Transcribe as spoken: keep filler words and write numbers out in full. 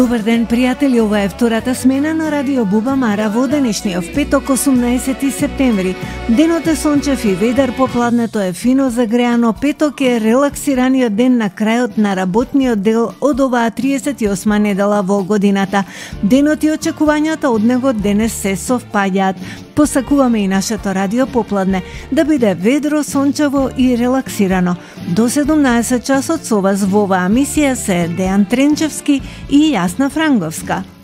Добар ден, пријатели, ова е втората смена на Радио Буба Мара во денешниот петок, осумнаесети септември. Денот е сончев и ведар, попладнето е фино загреано. Петок е релаксираниот ден на крајот на работниот дел од оваа триесет и осма недела во годината. Денот и очекувањата од него денес се совпаѓаат. Посакуваме и нашето радио попладне да биде ведро, сончево и релаксирано. До седумнаесет часот со вас во оваа емисија се Дејан Тренчевски и Јасна Франговска.